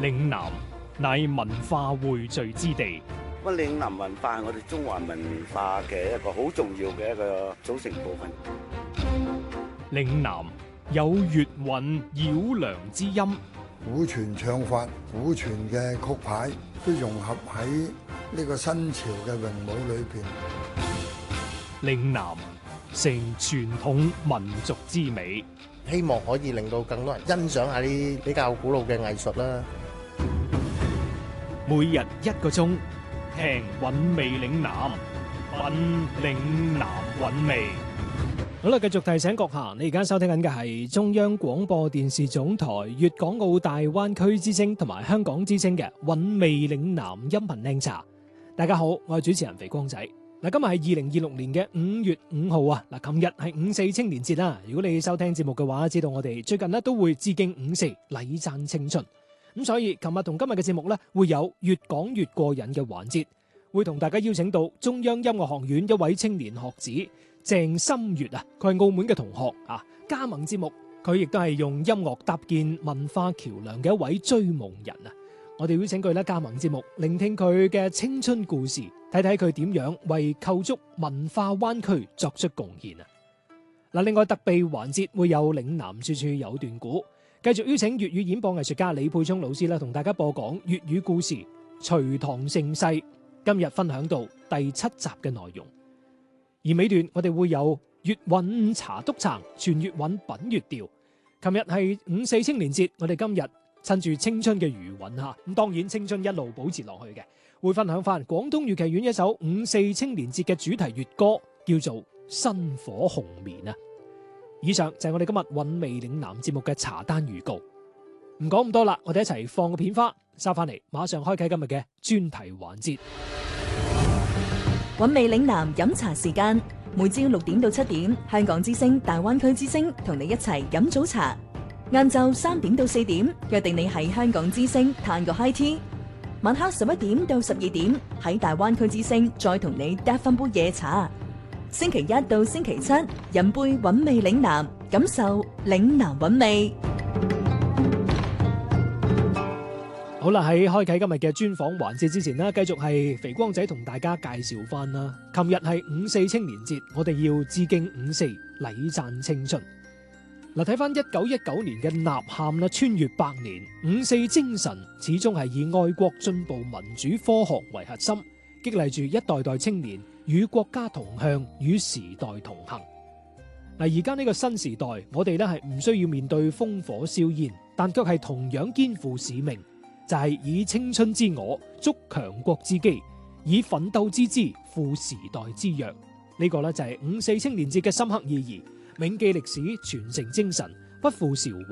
嶺南乃文化匯聚之地。 咁嶺南文化係我哋中華文化嘅一個好重要嘅一個組成部分。 嶺南有粵韻繞梁之音， 古傳唱法、古傳嘅曲牌都融合喺呢個新潮嘅詠舞裏邊。 嶺南成傳統民族之美， 希望可以令到更多人欣賞下啲比較古老嘅藝術啦。 每日1個鐘，聽韻味嶺南，品嶺南韻味。好啦，繼續提醒閣下，你而家收聽緊嘅係中央廣播電視總台粵港澳大灣區之聲同埋香港之聲嘅韻味嶺南音頻靚茶。大家好，我係主持人肥光仔。嗱，今日係2026年嘅5月5號啊！嗱，琴日係5.4青年節啦。如果你收聽節目嘅話，知道我哋最近呢都會致敬5.4，禮讚青春。咁所以，琴日同今日嘅節目呢，會有越講越過癮嘅環節，會同大家邀請到中央音樂學院一位青年學子鄭心月啊，佢係澳門嘅同學啊，加盟節目，佢亦都係用音樂搭建文化橋樑嘅一位追夢人啊！我哋會請佢咧加盟節目，聆聽佢嘅青春故事，睇睇佢點樣為構築文化灣區作出貢獻啊！嗱，另外特備環節會有嶺南處處有段古，繼續邀請粵語演播藝術家李沛聰老師啦，同大家播講粵語故事《隋唐盛世》，今日分享到第7集嘅內容。而尾段我哋會有粵韻茶篤撐，傳粵韻品粵調。琴日係5.4青年節，我哋今日趁住青春嘅餘韻吓，咁當然青春一路保持落去嘅，會分享翻廣東粵劇院一首5.4青年節嘅主題粵歌，叫做《薪火紅棉》啊！以上就係我哋今日韻味嶺南節目嘅茶單預告。唔講咁多啦，我哋一齊放個片花，收翻嚟，馬上開啟今日嘅專題環節。 韻味嶺南飲茶時間，每朝6點到7點，香港之聲、大灣區之聲同你一齊飲早茶。晏晝3點到4點，約定你喺香港之聲嘆個 high tea。晚黑11點到12點，喺大灣區之聲再同你嗒翻杯夜茶。星期一到星期七，飲杯韻味嶺南，感受嶺南韻味。 好啦，喺開啟今日嘅專訪環節之前啦，繼續係肥光仔同大家介紹翻啦。琴日係5.4青年節，我哋要致敬5.4，禮讚青春。嗱，睇翻1919年嘅吶喊啦，穿越百年，5.4精神始終係以愛國進步民主科學為核心，激勵住一代代青年與國家同向，與時代同行。嗱，而家呢個新時代，我哋咧係唔需要面對烽火硝煙，但卻係同樣肩負使命，就係以青春之我築強國之基，以奮鬥之姿赴時代之約。呢個咧就係5.4青年節嘅深刻意義，銘記歷史，傳承精神，不負韶華。